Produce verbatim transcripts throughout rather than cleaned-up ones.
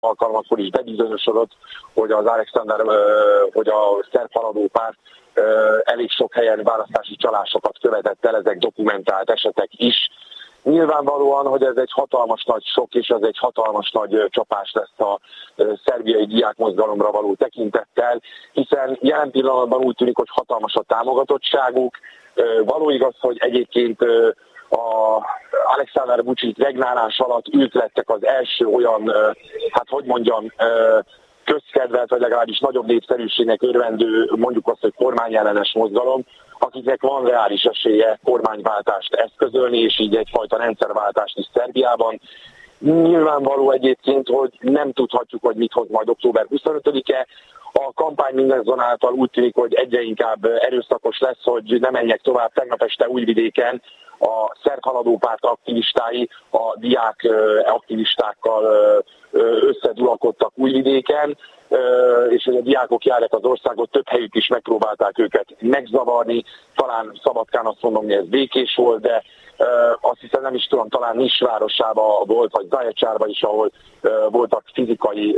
alkalmakkor is bebizonyosodott, hogy az Alexander, hogy a szerb haladó párt elég sok helyen választási csalásokat követett el, ezek dokumentált esetek is. Nyilvánvalóan, hogy ez egy hatalmas nagy sok, és ez egy hatalmas nagy csapás lesz a szerbiai diákmozgalomra való tekintettel, hiszen jelen pillanatban úgy tűnik, hogy hatalmas a támogatottságuk. Való igaz, hogy egyébként a Aleksandar Vučić regnálás alatt ők lettek az első olyan, hát hogy mondjam, közkedvelt, vagy legalábbis nagyobb népszerűségnek örvendő, mondjuk azt, hogy kormányellenes mozgalom, akiknek van reális esélye kormányváltást eszközölni, és így egyfajta rendszerváltást is Szerbiában. Nyilvánvaló egyébként, hogy nem tudhatjuk, hogy mit hoz majd október huszonötödike. A kampány mindazonáltal úgy tűnik, hogy egyre inkább erőszakos lesz, hogy ne menjek tovább. Tegnap este Újvidéken a szerb haladó párt aktivistái a diák aktivistákkal összedulakodtak Újvidéken, és hogy a diákok járják az országot, több helyük is megpróbálták őket megzavarni. Talán Szabadkán azt mondom, hogy ez békés volt, de azt hiszem nem is tudom, talán Nis városában volt, vagy Zaječárban is, ahol voltak fizikai,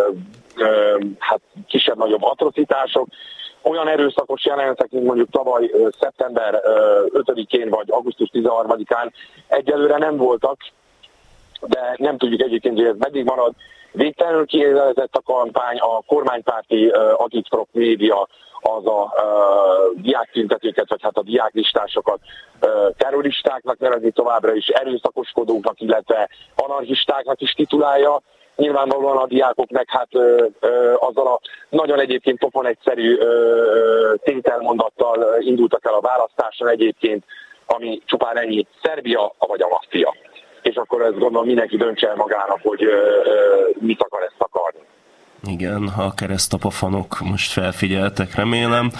hát kisebb-nagyobb atrocitások. Olyan erőszakos jelenetek, mint mondjuk tavaly szeptember ötödikén vagy augusztus tizenharmadikán egyelőre nem voltak, de nem tudjuk egyébként, hogy ez meddig marad. Végtelenül kiélezett a kampány, a kormánypárti uh, Agitprop média az a uh, diáktüntetőket, vagy hát a diáklistásokat uh, terroristáknak nevezi, továbbra is erőszakoskodóknak, illetve anarchistáknak is titulálja. Nyilvánvalóan a diákok meg hát ö, ö, azzal a nagyon egyébként pofon egyszerű ö, tételmondattal indultak el a választáson egyébként, ami csupán ennyi: Szerbia vagy a maffia. És akkor ezt gondolom mindenki döntse el magának, hogy ö, ö, mit akar ezt akarni. Igen, a keresztapofanok most felfigyeltek, remélem.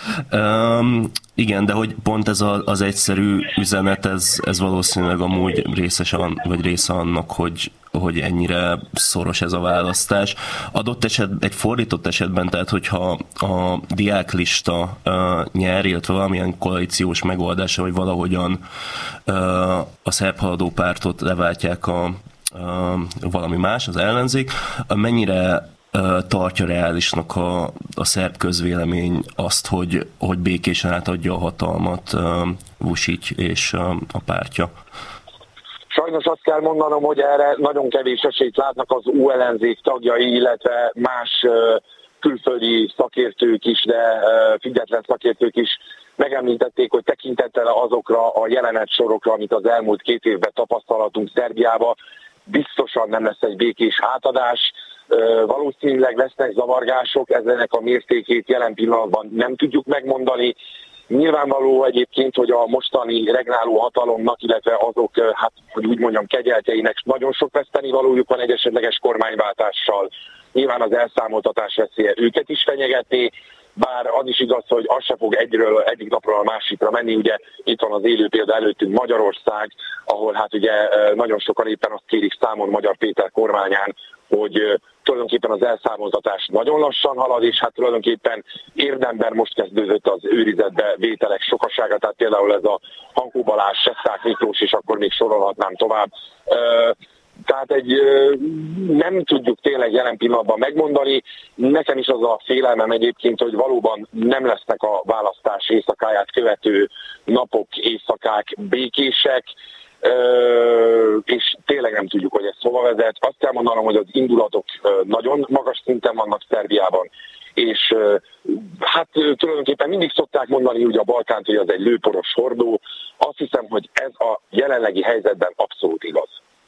Um, igen, de hogy pont ez a, az egyszerű üzenet, ez, ez valószínűleg amúgy részes, vagy része annak, hogy, hogy ennyire szoros ez a választás. Adott eset, egy fordított esetben, tehát hogyha a diáklista uh, nyer, illetve valamilyen koalíciós megoldása, vagy valahogyan uh, a szerb haladó pártot leváltják a, uh, valami más, az ellenzék, mennyire tartja reálisnak a, a szerb közvélemény azt, hogy, hogy békésen átadja a hatalmat uh, Vučić és uh, a pártja? Sajnos azt kell mondanom, hogy erre nagyon kevés esélyt látnak az u ellenzék tagjai, illetve más uh, külföldi szakértők is, de uh, független szakértők is megemlítették, hogy tekintettel azokra a jelenetsorokra, amit az elmúlt két évben tapasztalatunk Szerbiába, biztosan nem lesz egy békés átadás. Valószínűleg lesznek zavargások, eznek a mértékét jelen pillanatban nem tudjuk megmondani. Nyilvánvaló egyébként, hogy a mostani regnáló hatalomnak, illetve azok, hát hogy úgy mondjam, kegyeltjeinek nagyon sok vesztenivalójuk van egy esetleges kormányváltással. Nyilván az elszámoltatás veszélye őket is fenyegetné, bár az is igaz, hogy az se fog egyről, egyik napról a másikra menni. Ugye itt van az élő példa előttünk Magyarország, ahol hát ugye nagyon sokan éppen azt kérik számon Magyar Péter kormányán, hogy tulajdonképpen az elszámoltatás nagyon lassan halad, és hát tulajdonképpen érdemben most kezdődött az őrizetbe vételek sokasága, tehát például ez a Hankó Balázs, Sesták Miklós, és akkor még sorolhatnám tovább. Tehát egy, nem tudjuk tényleg jelen pillanatban megmondani. Nekem is az a félelmem egyébként, hogy valóban nem lesznek a választás éjszakáját követő napok, éjszakák békések, és tényleg nem tudjuk, hogy ez hova vezet. Azt kell mondanom, hogy az indulatok nagyon magas szinten vannak Szerbiában, és hát tulajdonképpen mindig szokták mondani ugye a Balkánt, hogy az egy lőporos hordó. Azt hiszem, hogy ez a jelenlegi helyzetben abszolút igaz.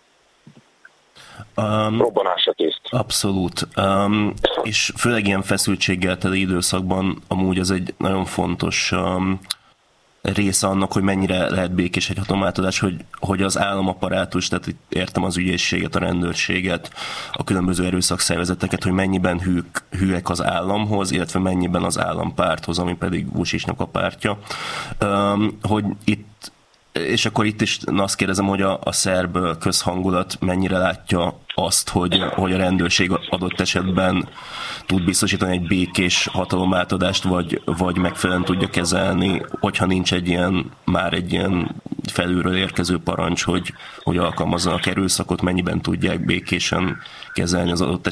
Um, Robbanásra kész. Abszolút. Um, és főleg ilyen feszültséggel teli időszakban amúgy az egy nagyon fontos um, része annak, hogy mennyire lehet békés egy hatalomátadás, hogy, hogy az államaparátus, tehát itt értem az ügyészséget, a rendőrséget, a különböző erőszakszervezeteket, hogy mennyiben hűk, hűek az államhoz, illetve mennyiben az állampárthoz, ami pedig Vučićnak a pártja. Um, hogy itt És akkor itt is azt kérdezem, hogy a, a szerb közhangulat mennyire látja azt, hogy, hogy a rendőrség adott esetben tud biztosítani egy békés hatalomátadást, vagy, vagy megfelelően tudja kezelni, hogyha nincs egy ilyen, már egy ilyen felülről érkező parancs, hogy, hogy alkalmazzanak erőszakot, mennyiben tudják békésen kezelni az adott